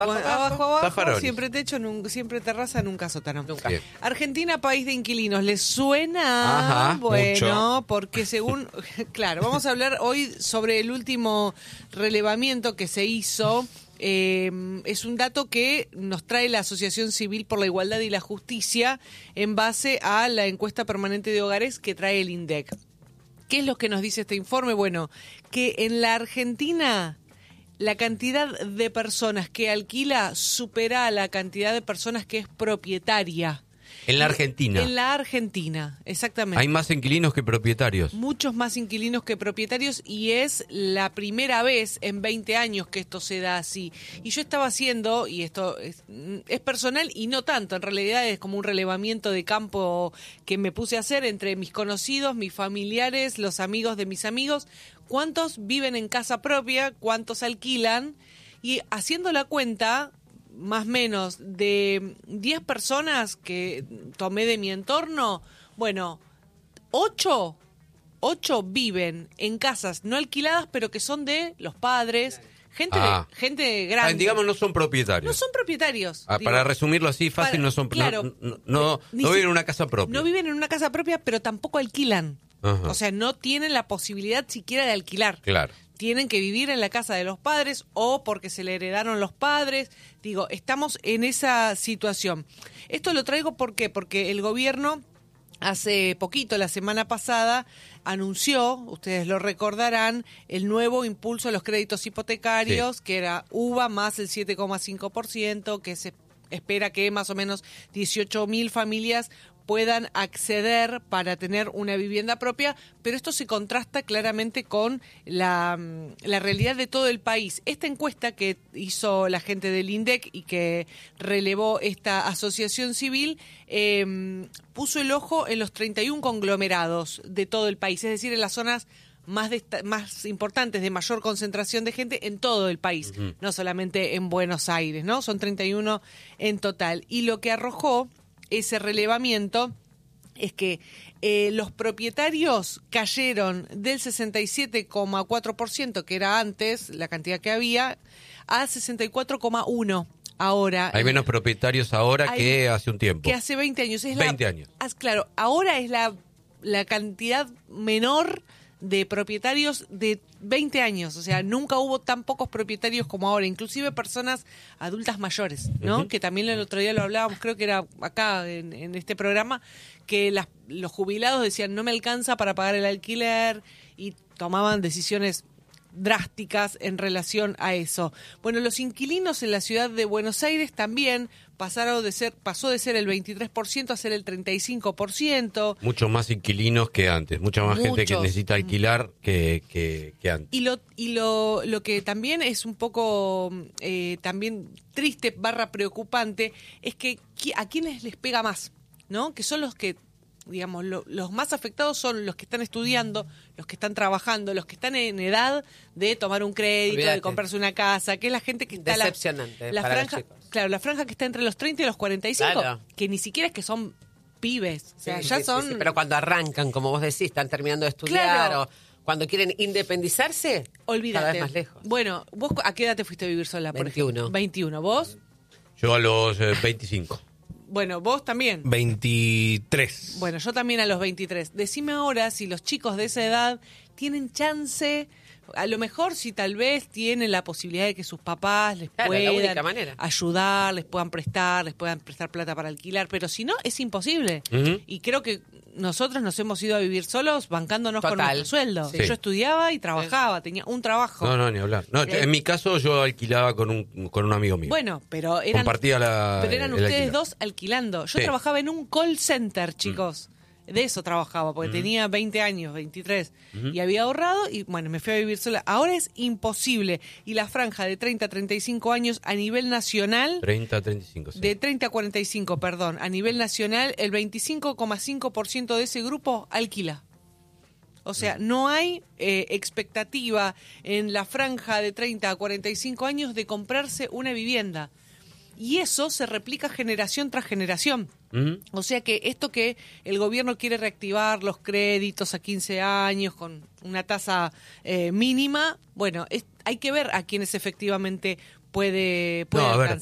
Abajo, Zaffaroni. siempre techo, siempre terraza, nunca sótano. Nunca. Bien. Argentina, país de inquilinos, ¿les suena? Ajá, Bueno, mucho. porque según... Claro, vamos a hablar hoy sobre el último relevamiento que se hizo. Es un dato que nos trae la Asociación Civil por la Igualdad y la Justicia en base a la encuesta permanente de hogares que trae el INDEC. ¿Qué es lo que nos dice este informe? Bueno, que en la Argentina la cantidad de personas que alquila supera a la cantidad de personas que es propietaria. En la Argentina. En la Argentina, exactamente. Hay más inquilinos que propietarios. Muchos más inquilinos que propietarios y es la primera vez en 20 años que esto se da así. Y yo estaba haciendo, y esto es personal y no tanto, en realidad es como un relevamiento de campo que me puse a hacer entre mis conocidos, mis familiares, los amigos de mis amigos, cuántos viven en casa propia, cuántos alquilan, y haciendo la cuenta, más o menos, de 10 personas que tomé de mi entorno, bueno, 8 viven en casas no alquiladas, pero que son de los padres, gente grande. Digamos, no son propietarios. No son propietarios. Para resumirlo así fácil, no son claro, no viven en una casa propia. No viven en una casa propia, pero tampoco alquilan. Ajá. O sea, no tienen la posibilidad siquiera de alquilar. Claro. Tienen que vivir en la casa de los padres o porque se le heredaron los padres. Digo, estamos en esa situación. Esto lo traigo ¿por qué? Porque el gobierno hace poquito, la semana pasada, anunció, ustedes lo recordarán, el nuevo impulso a los créditos hipotecarios, que era UVA más el 7,5%, que se espera que más o menos 18.000 familias puedan acceder para tener una vivienda propia, pero esto se contrasta claramente con la realidad de todo el país. Esta encuesta que hizo la gente del INDEC y que relevó esta asociación civil puso el ojo en los 31 conglomerados de todo el país, es decir, en las zonas más importantes, de mayor concentración de gente en todo el país, no solamente en Buenos Aires, ¿no? Son 31 en total. Y lo que arrojó ese relevamiento es que los propietarios cayeron del 67,4%, que era antes, la cantidad que había, a 64,1% ahora. Hay menos propietarios ahora que hace un tiempo. Que hace 20 años. 20 años. Claro, ahora es la cantidad menor de propietarios de 20 años, o sea, nunca hubo tan pocos propietarios como ahora, inclusive personas adultas mayores, ¿no? Que también el otro día lo hablábamos, creo que era acá en este programa, que los jubilados decían no me alcanza para pagar el alquiler y tomaban decisiones drásticas en relación a eso. Bueno, los inquilinos en la ciudad de Buenos Aires también pasó de ser el 23% a ser el 35%. Mucho más inquilinos que antes, mucha más gente que necesita alquilar que antes. Y lo que también es un poco también triste / preocupante es que a quienes les pega más, ¿no? Que son los que, digamos, los más afectados son los que están estudiando, los que están trabajando, los que están en edad de tomar un crédito, Olvídate. De comprarse una casa, que es la gente que está decepcionante la para franja, los chicos. claro, la franja que está entre los 30 y los 45, Claro. que ni siquiera es que son pibes, o sea, Sí, ya sí, son... sí, pero cuando arrancan, como vos decís, están terminando de estudiar Claro. o cuando quieren independizarse, Olvídate. cada vez más lejos. Bueno, ¿vos a qué edad te fuiste a vivir sola, por 21. ejemplo? 21. ¿Vos? Yo a los 25. Bueno, vos también. 23. Bueno, yo también a los 23. Decime ahora si los chicos de esa edad tienen chance, a lo mejor si tal vez tienen la posibilidad de que sus papás les Claro, la única puedan manera. ayudar, les puedan prestar plata para alquilar, pero si no, es imposible. Y creo que nosotros nos hemos ido a vivir solos bancándonos con Total. nuestro sueldo. Sí. Yo estudiaba y trabajaba, tenía un trabajo. No, ni hablar. No, en mi caso yo alquilaba con un amigo mío. Bueno, pero eran, Compartía pero eran el ustedes alquiler. dos alquilando. Yo Sí. trabajaba en un call center, chicos. De eso trabajaba, porque tenía 20 años, 23, y había ahorrado y, bueno, me fui a vivir sola. Ahora es imposible. Y la franja de 30 a 35 años a nivel nacional, 30 a 35, sí. de 30 a 45, perdón, a nivel nacional, el 25,5% de ese grupo alquila. O sea, no hay expectativa en la franja de 30 a 45 años de comprarse una vivienda. Y eso se replica generación tras generación. O sea que esto que el gobierno quiere reactivar los créditos a 15 años con una tasa mínima, bueno, hay que ver a quienes efectivamente puede No, a ver, alcanzar.